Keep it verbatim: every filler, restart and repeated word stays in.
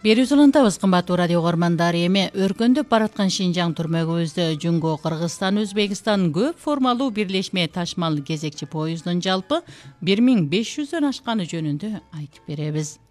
Берүүсү улантабыз, кымбаттуу радио угармандары. Эми өркөндөп бараткан Шинжаң түрмөгүбүздө Жунго Кыргызстан Өзбекстан көп формалуу бирлешме ташмал кезекчи поезддун жалпы бир миң беш жүздөн ашканы жөнүндө айтып беребиз.